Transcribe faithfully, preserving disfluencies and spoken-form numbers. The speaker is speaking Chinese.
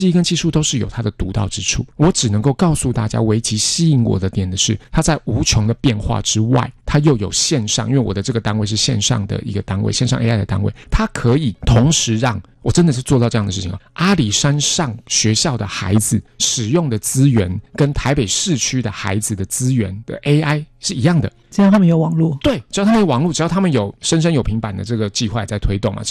技跟技术都是有它的独到之处，我只能够告诉大家，围棋吸引我的点的是，它在无穷的变化之外，它又有线上，因为我的这个单位是线上的一个单位，线上 A I 的单位，它可以同时让我真的是做到这样的事情哦。阿里山上学校的孩子使用的资源跟台北市区的孩子的资源的 A I 是一样的， 只要他们有网络， 对，只要他们有网络，只要他们有深深有平板的这个计划在推动啊。